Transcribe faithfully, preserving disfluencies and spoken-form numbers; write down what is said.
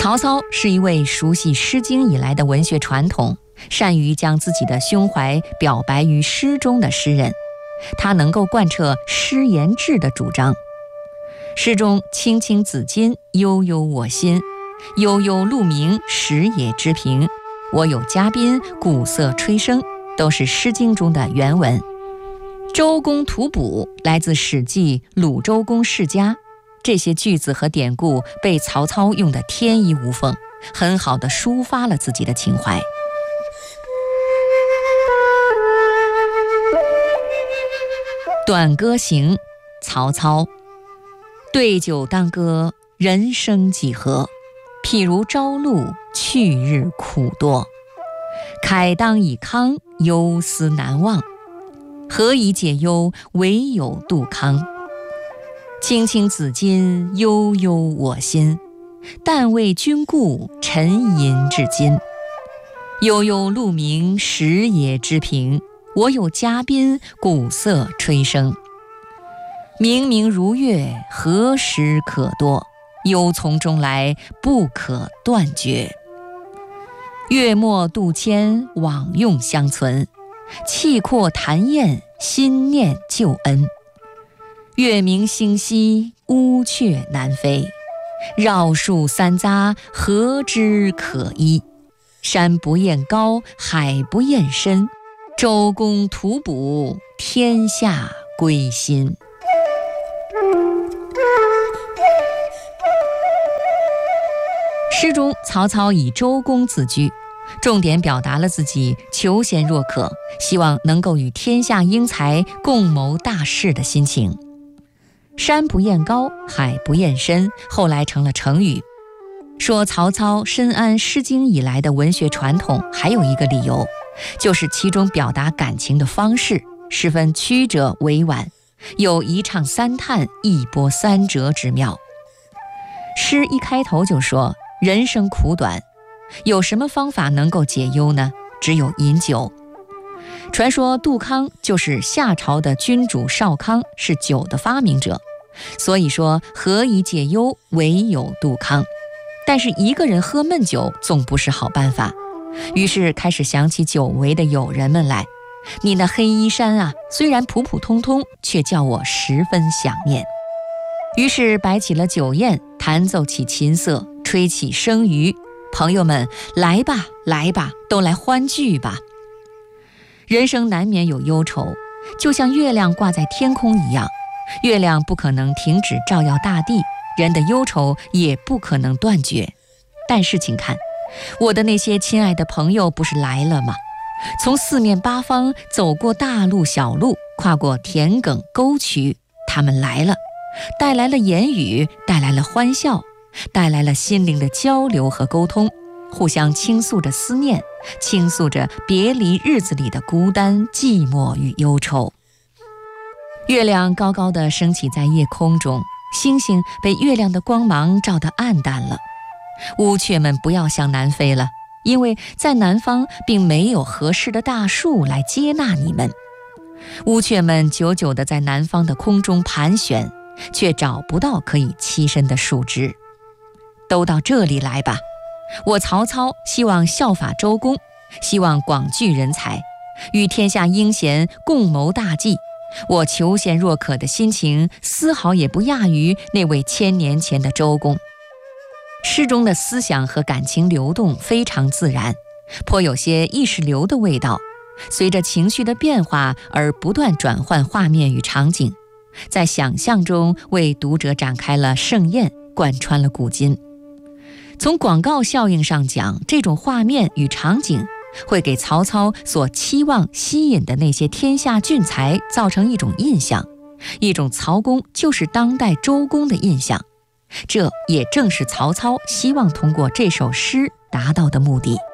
曹操是一位熟悉《诗经》以来的文学传统，善于将自己的胸怀表白于诗中的诗人。他能够贯彻诗言志的主张。诗中青青子衿，悠悠我心，悠悠鹿鸣，食野之苹，我有嘉宾，鼓瑟吹笙，都是《诗经》中的原文。周公吐哺来自《史记·鲁周公世家》，这些句子和典故被曹操用得天衣无缝，很好地抒发了自己的情怀。短歌行，曹操。对酒当歌，人生几何？譬如朝露，去日苦多。慨当以慷，忧思难忘。何以解忧，唯有杜康。青青子衿，悠悠我心。但为君故，沉吟至今。悠悠鹿鸣，食野之苹，我有嘉宾，鼓瑟吹笙。明明如月，何时可掇？忧从中来，不可断绝。月末度迁，往用相存。气阔谈宴，心念旧恩。月明星稀，乌鹊南飞。绕树三匝，何之可依？山不厌高，海不厌深。周公吐哺，天下归心。诗中曹操以周公自居，重点表达了自己求贤若渴，希望能够与天下英才共谋大事的心情。山不厌高，海不厌深，后来成了成语。说曹操深谙《诗经》以来的文学传统，还有一个理由，就是其中表达感情的方式十分曲折委婉，有一唱三叹，一波三折之妙。诗一开头就说人生苦短，有什么方法能够解忧呢？只有饮酒。传说杜康就是夏朝的君主少康，是酒的发明者，所以说何以解忧，唯有杜康。但是一个人喝闷酒总不是好办法，于是开始想起久违的友人们来。你那黑衣衫啊，虽然普普通通，却叫我十分想念。于是摆起了酒宴，弹奏起琴瑟，吹起笙竽，朋友们来吧来吧，都来欢聚吧。人生难免有忧愁，就像月亮挂在天空一样，月亮不可能停止照耀大地，人的忧愁也不可能断绝。但是请看，我的那些亲爱的朋友不是来了吗？从四面八方走过大路小路，跨过田埂沟渠，他们来了，带来了言语，带来了欢笑，带来了心灵的交流和沟通，互相倾诉着思念，倾诉着别离日子里的孤单、寂寞与忧愁。月亮高高地升起在夜空中，星星被月亮的光芒照得暗淡了。乌鹊们不要向南飞了，因为在南方并没有合适的大树来接纳你们。乌鹊们久久地在南方的空中盘旋，却找不到可以栖身的树枝。都到这里来吧，我曹操希望效法周公，希望广聚人才，与天下英贤共谋大计。我求贤若渴的心情丝毫也不亚于那位千年前的周公。诗中的思想和感情流动非常自然，颇有些意识流的味道，随着情绪的变化而不断转换画面与场景，在想象中为读者展开了盛宴，贯穿了古今。从广告效应上讲，这种画面与场景会给曹操所期望吸引的那些天下俊才造成一种印象，一种曹公就是当代周公的印象。这也正是曹操希望通过这首诗达到的目的。